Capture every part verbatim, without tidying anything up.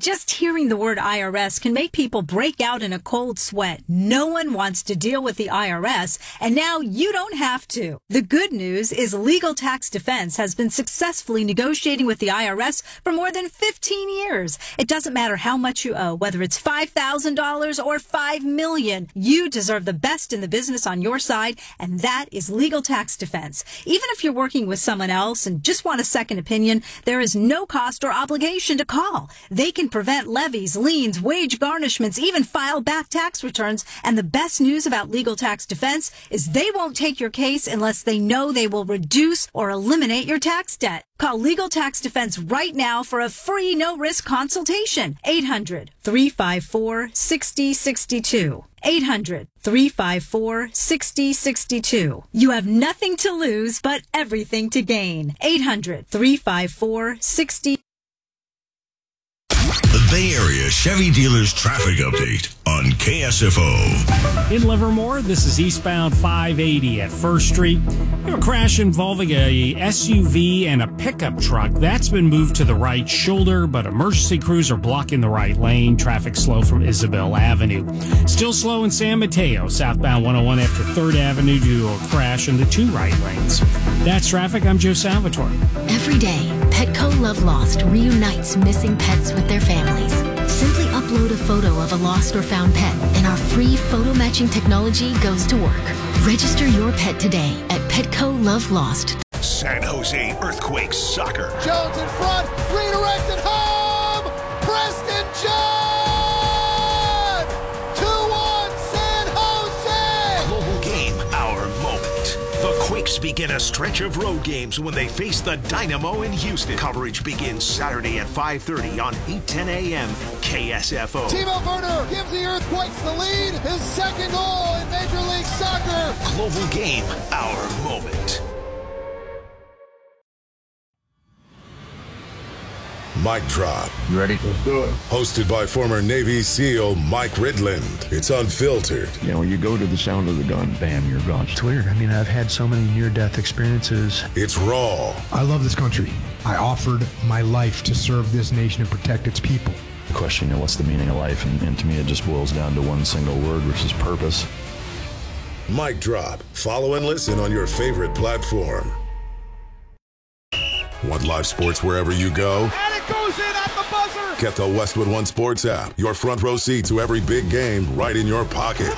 Just hearing the word I R S can make people break out in a cold sweat. No one wants to deal with the I R S, and now you don't have to. The good news is Legal Tax Defense has been successfully negotiating with the I R S for more than fifteen years. It doesn't matter how much you owe, whether it's five thousand dollars or five million dollars. You deserve the best in the business on your side, and that is Legal Tax Defense. Even if you're working with someone else and just want a second opinion, there is no cost or obligation to call. They can prevent levies, liens, wage garnishments, even file back tax returns. And the best news about Legal Tax Defense is they won't take your case unless they know they will reduce or eliminate your tax debt. Call Legal Tax Defense right now for a free no-risk consultation. eight hundred, three five four, six zero six two. eight hundred, three five four, six zero six two. You have nothing to lose, but everything to gain. eight hundred, three five four, six zero. The Bay Area Chevy Dealers Traffic Update on K S F O. In Livermore, this is eastbound five eighty at First Street. We have a crash involving a S U V and a pickup truck. That's been moved to the right shoulder, but emergency crews are blocking the right lane. Traffic slow from Isabel Avenue. Still slow in San Mateo, southbound one oh one after third Avenue due to a crash in the two right lanes. That's traffic. I'm Joe Salvatore. Every day, Petco Love Lost reunites missing pets with their families. Simply upload a photo of a lost or found pet, and our free photo matching technology goes to work. Register your pet today at Petco Love Lost. San Jose Earthquakes Soccer. Jones in front, redirected home! Preston John! two one San Jose! Global game, our moment. The Quakes begin a stretch of road games when they face the Dynamo in Houston. Coverage begins Saturday at five thirty on eight ten a.m. K S F O. Timo Werner gives the Earthquakes the lead. His second goal in Major League Soccer. Global game, our moment. Mic Drop. You ready? Let's do it. Hosted by former Navy SEAL Mike Ridland. It's unfiltered. You know, when you go to the sound of the gun, bam, you're gone. It's weird. I mean, I've had so many near-death experiences. It's raw. I love this country. I offered my life to serve this nation and protect its people. The question, you know, what's the meaning of life? And, and to me, it just boils down to one single word, which is purpose. Mic Drop. Follow and listen on your favorite platform. Want live sports wherever you go? And it goes in at the buzzer! Get the Westwood One Sports app. Your front row seat to every big game right in your pocket.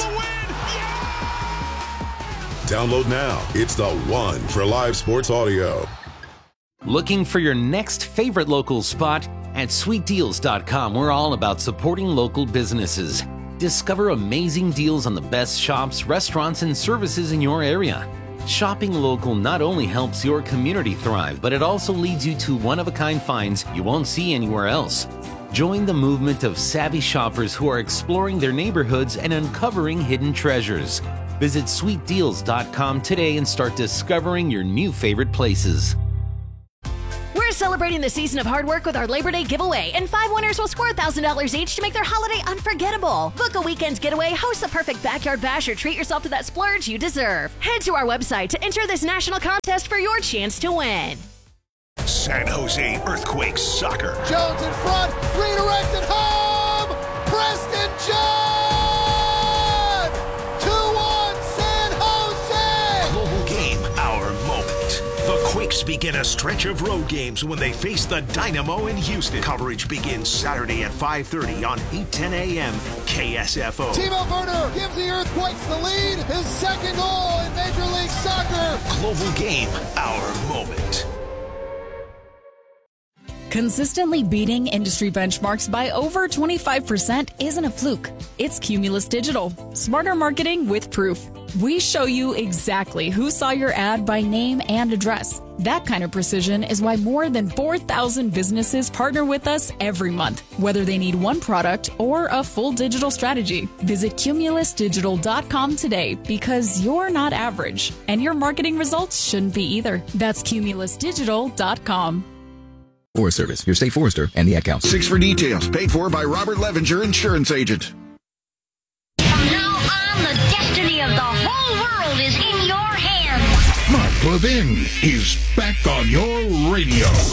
Download now. It's the one for live sports audio. Looking for your next favorite local spot? At sweet deals dot com, we're all about supporting local businesses. Discover amazing deals on the best shops, restaurants, and services in your area. Shopping local not only helps your community thrive, but it also leads you to one-of-a-kind finds you won't see anywhere else. Join the movement of savvy shoppers who are exploring their neighborhoods and uncovering hidden treasures. Visit sweet deals dot com today and start discovering your new favorite places. We're celebrating the season of hard work with our Labor Day giveaway, and five winners will score one thousand dollars each to make their holiday unforgettable. Book a weekend getaway, host the perfect backyard bash, or treat yourself to that splurge you deserve. Head to our website to enter this national contest for your chance to win. San Jose Earthquakes Soccer. Jones in front, redirected home! Preston John! two one San Jose! Global game, our moment. The Quakes begin a stretch of road games when they face the Dynamo in Houston. Coverage begins Saturday at five thirty on eight ten a.m. K S F O. Timo Werner gives the Earthquakes the lead. His second goal in Major League Soccer. Global game, our moment. Consistently beating industry benchmarks by over twenty-five percent isn't a fluke. It's Cumulus Digital. Smarter marketing with proof. We show you exactly who saw your ad by name and address. That kind of precision is why more than four thousand businesses partner with us every month, whether they need one product or a full digital strategy. Visit cumulus digital dot com today, because you're not average, and your marketing results shouldn't be either. That's cumulus digital dot com. Forest Service, your state forester, and the Ad Council. Six for details. Paid for by Robert Levenger, insurance agent. From now on, the destiny of the whole world is in your hands. Mark Levin is back on your radio.